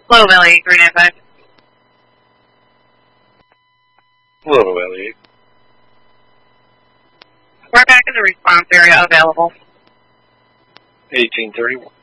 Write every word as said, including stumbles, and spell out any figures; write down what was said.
Low Valley, three nine five. Low Valley. We're back in the response area available. eighteen thirty-one.